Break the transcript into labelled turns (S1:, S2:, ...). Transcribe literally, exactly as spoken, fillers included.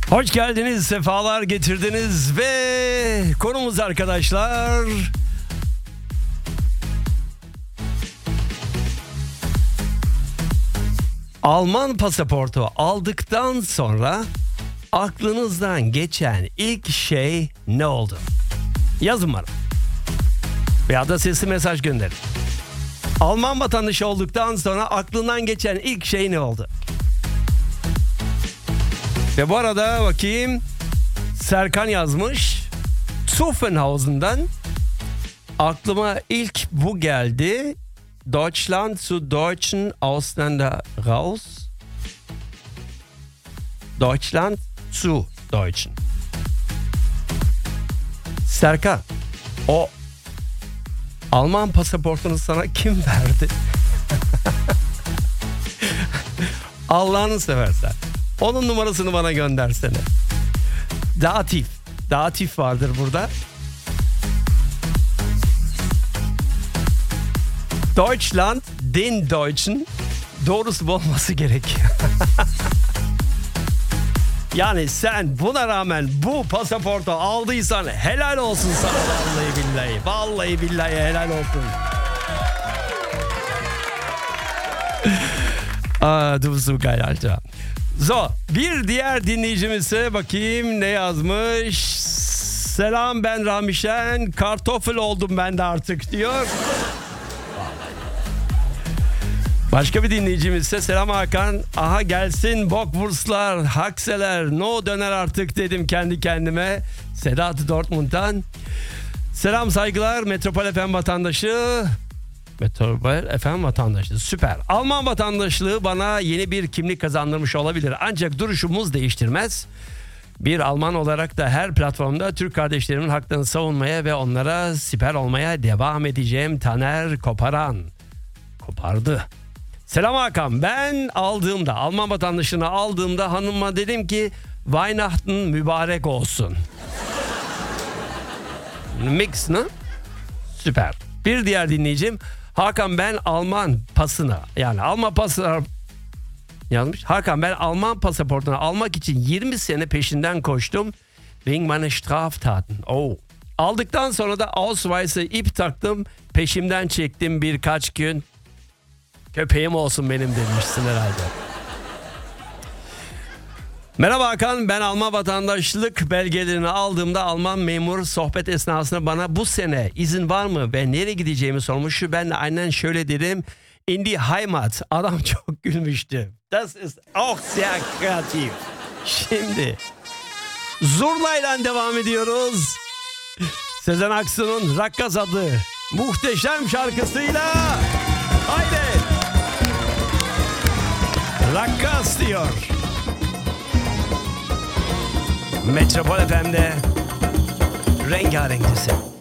S1: Hoş geldiniz, sefalar getirdiniz ve konumuz arkadaşlar... Alman pasaportu aldıktan sonra aklınızdan geçen ilk şey ne oldu? Yazın bana. Veya da sesli mesaj gönderin. Alman vatandaşı olduktan sonra aklından geçen ilk şey ne oldu? Ve bu arada bakayım, Serkan yazmış. Zuffenhausen'dan aklıma ilk bu geldi. Deutschland zu deutschen Ausländer raus. Deutschland zu Deutschen. Serkan, o Alman pasaportunu sana kim verdi? Allah'ını seversen. Onun numarasını bana göndersene. Datif. Datif vardır burada. Deutschland, den Deutschen. Doğrusu bu olması gerekiyor. Yani sen buna rağmen bu pasaportu aldıysan helal olsun sana, vallahi billahi. Vallahi billahi helal olsun. Aa, du bist so geil, Alter. So, bir diğer dinleyicimize bakayım ne yazmış. Selam, ben Ramişen, kartoffel oldum ben de artık diyor. Başka bir dinleyicimiz ise selam Hakan. Aha gelsin bockwurstlar, hakseler, no döner artık dedim kendi kendime. Sedat Dortmund'dan. Selam saygılar Metropol F M vatandaşı. Metropol F M vatandaşı süper. Alman vatandaşlığı bana yeni bir kimlik kazandırmış olabilir. Ancak duruşumuz değiştirmez. Bir Alman olarak da her platformda Türk kardeşlerimin haklarını savunmaya ve onlara siper olmaya devam edeceğim. Taner Koparan. Kopardı. Selam Hakan, ben aldığımda Alman vatandaşlığını aldığımda hanıma dedim ki Weihnachten mübarek olsun. Mix ne? Süper. Bir diğer dinleyicim Hakan, ben Alman pasını yani Alman pasını yazmış. Hakan, ben Alman pasaportunu almak için yirmi sene peşinden koştum. Wegen meiner Straftaten. Oh. Aldıktan sonra da Ausweis'e ip taktım. Peşimden çektim birkaç gün. Köpeğim olsun benim demişsin herhalde. Merhaba Hakan, ben Alman vatandaşlık belgelerini aldığımda Alman memur sohbet esnasında bana bu sene izin var mı ve nereye gideceğimi sormuş. Ben de aynen şöyle dedim. In die Heimat. Adam çok gülmüştü. Das ist auch sehr kreativ. Şimdi Zurna'yla devam ediyoruz. Sezen Aksu'nun Rakkas adlı muhteşem şarkısıyla. Haydi. Rakkas diyor. Metropol F M'de rengarenk dizi.